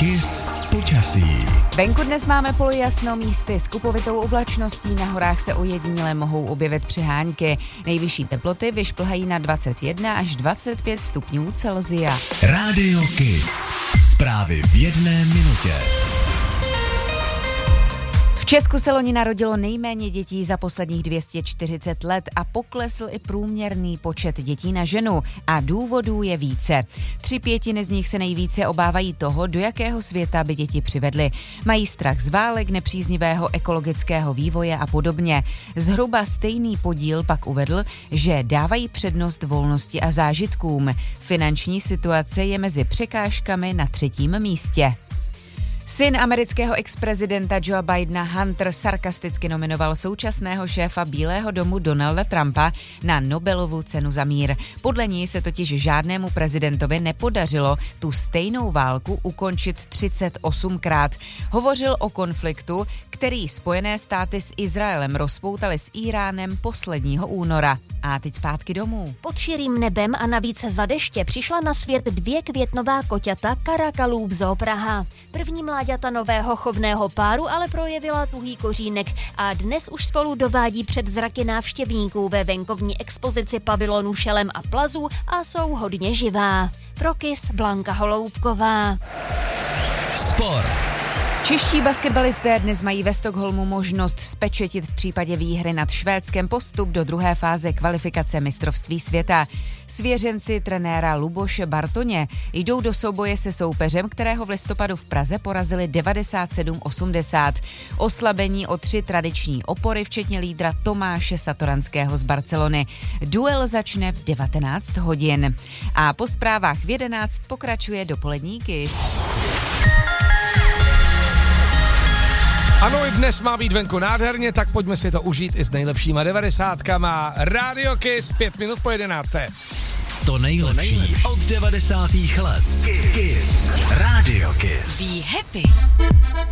Kiss počasí. Venku dnes máme polojasno, místy s kupovitou oblačností, na horách se ojediněle mohou objevit přehánky. Nejvyšší teploty vyšplhají na 21 až 25 stupňů Celsia. Rádio Kiss. Zprávy v jedné minutě. V Česku se loni narodilo nejméně dětí za posledních 240 let a poklesl i průměrný počet dětí na ženu. A důvodů je více. 3/5 z nich se nejvíce obávají toho, do jakého světa by děti přivedly. Mají strach z válek, nepříznivého ekologického vývoje a podobně. Zhruba stejný podíl pak uvedl, že dávají přednost volnosti a zážitkům. Finanční situace je mezi překážkami na 3. místě. Syn amerického ex-prezidenta Joea Bidena Hunter sarkasticky nominoval současného šéfa Bílého domu Donalda Trumpa na Nobelovu cenu za mír. Podle ní se totiž žádnému prezidentovi nepodařilo tu stejnou válku ukončit 38krát. Hovořil o konfliktu, který Spojené státy s Izraelem rozpoutaly s Íránem posledního února. A teď zpátky domů. Pod širým nebem a navíc za deště přišla na svět 2 květnová koťata Karakalů v Zoo Praha. První mláďata nového chovného páru ale projevila tuhý kořínek a dnes už spolu dovádí před zraky návštěvníků ve venkovní expozici pavilonu Šelem a Plazu a jsou hodně živá. Pro Kiss Blanka Holoubková. Sport. Čeští basketbalisté dnes mají ve Stockholmu možnost zpečetit v případě výhry nad Švédskem postup do druhé fáze kvalifikace mistrovství světa. Svěřenci trenéra Luboše Bartoně jdou do souboje se soupeřem, kterého v listopadu v Praze porazili 97-80. Oslabení o 3 tradiční opory, včetně lídra Tomáše Satoranského z Barcelony. Duel začne v 19 hodin. A po zprávách v 11 pokračuje dopolední Kiss. Ano, i dnes má být venku nádherně, tak pojďme si to užít i s nejlepšíma 90kama. Radio Kiss, 5 minut po 11. To nejlepší od 90. let. Kiss. Radio Kiss. Be happy.